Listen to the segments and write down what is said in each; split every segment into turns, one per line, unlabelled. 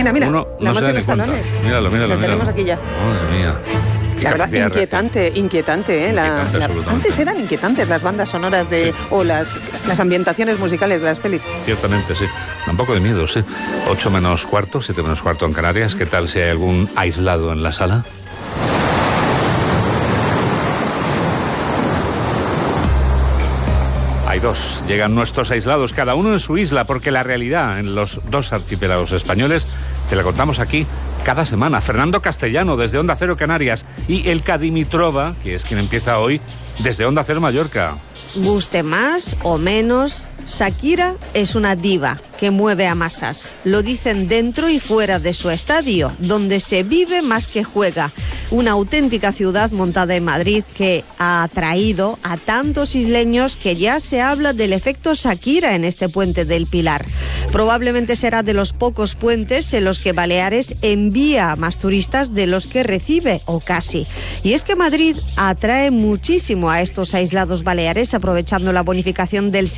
Mira,
uno
la
no se da
de
ni
los
cuenta.
talones.
Míralo.
Lo tenemos aquí ya.
Madre mía.
La verdad, inquietante, ¿eh?
Inquietante, absolutamente.
Antes eran inquietantes las bandas sonoras o las ambientaciones musicales de las pelis.
Ciertamente, sí. Da un poco de miedo, sí. 8 menos cuarto, 7 menos cuarto en Canarias. ¿Qué tal si hay algún aislado en la sala? Hay dos. Llegan nuestros aislados, cada uno en su isla, porque la realidad en los dos archipiélagos españoles te la contamos aquí cada semana. Fernando Castellano, desde Onda Cero Canarias, y Elka Dimitrova, que es quien empieza hoy, desde Onda Cero Mallorca.
Guste más o menos, Shakira es una diva que mueve a masas. Lo dicen dentro y fuera de su estadio, donde se vive más que juega. Una auténtica ciudad montada en Madrid que ha atraído a tantos isleños que ya se habla del efecto Shakira en este puente del Pilar. Probablemente será de los pocos puentes en los que Baleares envía a más turistas de los que recibe, o casi. Y es que Madrid atrae muchísimo a estos aislados baleares, aprovechando la bonificación del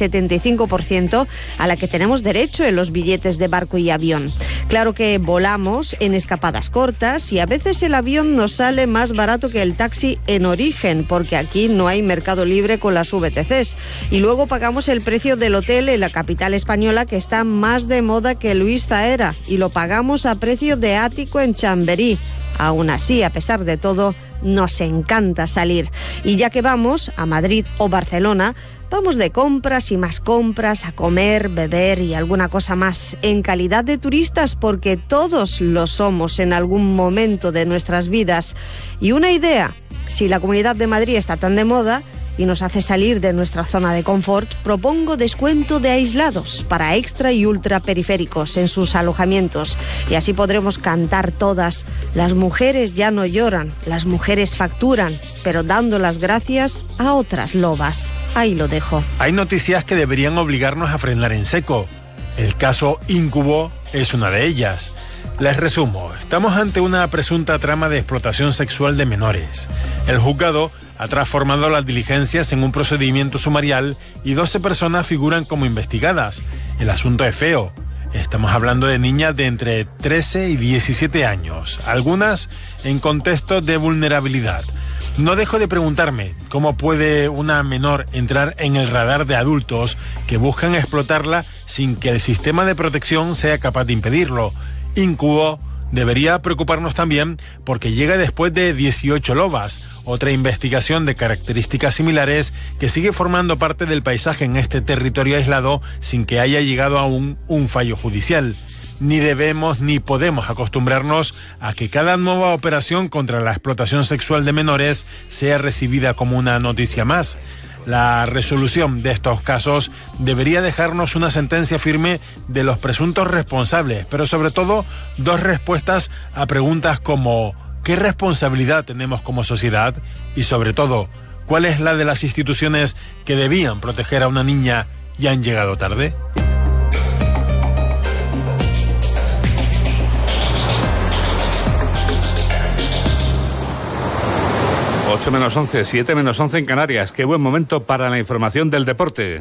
75% a la que tenemos derecho en los billetes de barco y avión. Claro que volamos en escapadas cortas y a veces el avión nos sale más barato que el taxi en origen, porque aquí no hay mercado libre con las VTCs. Y luego pagamos el precio del hotel en la capital española, que está más de moda que Luis Zaera, y lo pagamos a precio de ático en Chamberí. Aún así, a pesar de todo, nos encanta salir. Y ya que vamos a Madrid o Barcelona, vamos de compras y más compras, a comer, beber y alguna cosa más en calidad de turistas, porque todos lo somos en algún momento de nuestras vidas. Y una idea, si la Comunidad de Madrid está tan de moda y nos hace salir de nuestra zona de confort, propongo descuento de aislados para extra y ultra periféricos en sus alojamientos. Y así podremos cantar todas: las mujeres ya no lloran, las mujeres facturan, pero dando las gracias a otras lobas. Ahí lo dejo.
Hay noticias que deberían obligarnos a frenar en seco. El caso Íncubo es una de ellas. Les resumo, estamos ante una presunta trama de explotación sexual de menores. El juzgado ha transformado las diligencias en un procedimiento sumarial y 12 personas figuran como investigadas. El asunto es feo. Estamos hablando de niñas de entre 13 y 17 años, algunas en contextos de vulnerabilidad. No dejo de preguntarme cómo puede una menor entrar en el radar de adultos que buscan explotarla sin que el sistema de protección sea capaz de impedirlo. Íncubo debería preocuparnos también porque llega después de 18 lobas, otra investigación de características similares que sigue formando parte del paisaje en este territorio aislado sin que haya llegado aún un fallo judicial. Ni debemos ni podemos acostumbrarnos a que cada nueva operación contra la explotación sexual de menores sea recibida como una noticia más. La resolución de estos casos debería dejarnos una sentencia firme de los presuntos responsables, pero sobre todo 2 respuestas a preguntas como ¿qué responsabilidad tenemos como sociedad? Y sobre todo, ¿cuál es la de las instituciones que debían proteger a una niña y han llegado tarde?
Ocho menos 11, 7 menos 11 en Canarias. Qué buen momento para la información del deporte.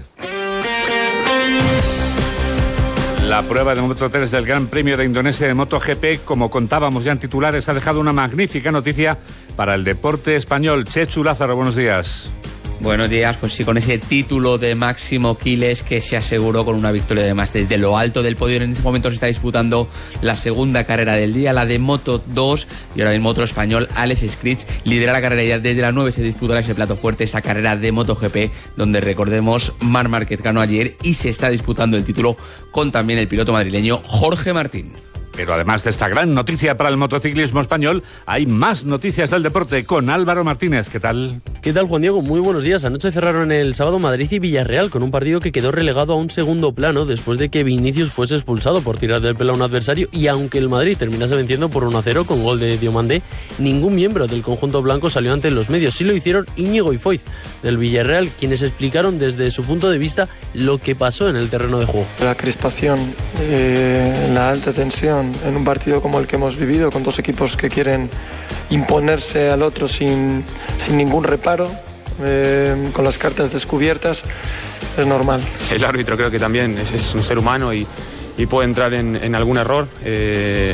La prueba de Moto 3 del Gran Premio de Indonesia de MotoGP, como contábamos ya en titulares, ha dejado una magnífica noticia para el deporte español. Chechu Lázaro, buenos días.
Buenos días, pues sí, con ese título de Máximo Quiles que se aseguró con una victoria además desde lo alto del podio. En este momento se está disputando la segunda carrera del día, la de Moto 2, y ahora mismo otro español, Alex Scritch, lidera la carrera. Ya desde las 9 se disputará ese plato fuerte, esa carrera de MotoGP, donde recordemos Marc Márquez ganó ayer y se está disputando el título con también el piloto madrileño Jorge Martín.
Pero además de esta gran noticia para el motociclismo español, hay más noticias del deporte con Álvaro Martínez. ¿Qué tal?
¿Qué tal, Juan Diego? Muy buenos días. Anoche cerraron el sábado Madrid y Villarreal con un partido que quedó relegado a un segundo plano después de que Vinicius fuese expulsado por tirar del pelo a un adversario, y aunque el Madrid terminase venciendo por 1-0 con gol de Diomandé, ningún miembro del conjunto blanco salió ante los medios. Sí lo hicieron Íñigo y Foyt del Villarreal, quienes explicaron desde su punto de vista lo que pasó en el terreno de juego.
La crispación, la alta tensión en un partido como el que hemos vivido, con 2 equipos que quieren imponerse al otro sin ningún reparo, con las cartas descubiertas, es normal.
El árbitro creo que también es un ser humano y puede entrar en algún error.